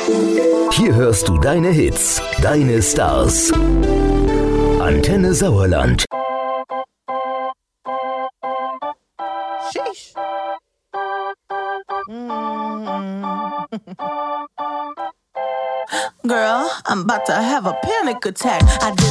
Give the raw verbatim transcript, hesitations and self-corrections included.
Hier hörst du deine Hits, deine Stars. Antenne Sauerland. Sheesh. Girl, I'm about to have a panic attack. I did